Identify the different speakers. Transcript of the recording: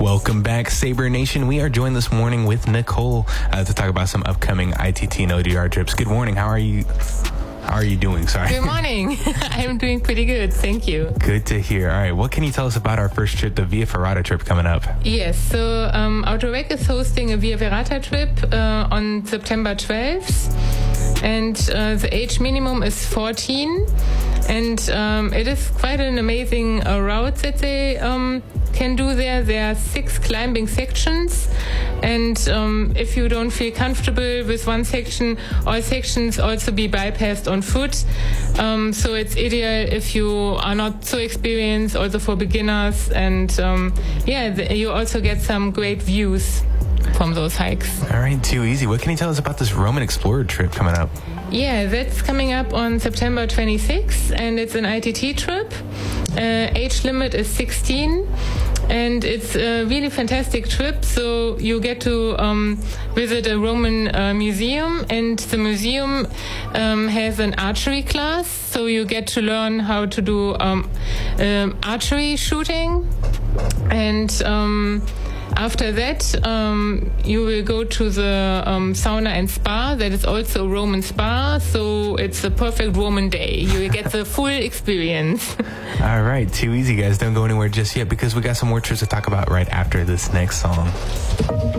Speaker 1: Welcome back, Sabre Nation. We are joined this morning with Nicole to talk about some upcoming ITT and ODR trips. Good morning. How are you? How are you doing? Sorry.
Speaker 2: Good morning. I'm doing pretty good. Thank you.
Speaker 1: Good to hear. All right. What can you tell us about our first trip, the Via Ferrata trip coming up?
Speaker 2: Yes. So Autorec is hosting a Via Ferrata trip on September 12th. And the age minimum is 14. And it is quite an amazing route that they can do there. There are 6 climbing sections. And if you don't feel comfortable with one section, all sections also be bypassed on foot. So it's ideal if you are not so experienced, also for beginners. And you also get some great views from those hikes.
Speaker 1: All right, too easy. What can you tell us about this Roman Explorer trip coming up?
Speaker 2: Yeah, that's coming up on September 26th, and it's an ITT trip. Age limit is 16, and it's a really fantastic trip. So you get to visit a Roman museum, and the museum has an archery class, so you get to learn how to do archery shooting. And after that, you will go to the sauna and spa. That is also a Roman spa, so it's a perfect Roman day. You will get the full experience.
Speaker 1: All right, too easy, guys. Don't go anywhere just yet because we got some more trips to talk about right after this next song.